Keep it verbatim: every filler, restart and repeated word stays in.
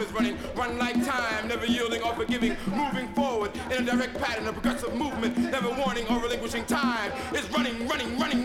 is running, run like time, never yielding or forgiving, moving forward in a direct pattern, a progressive movement, never warning or relinquishing time. It's running, running, running,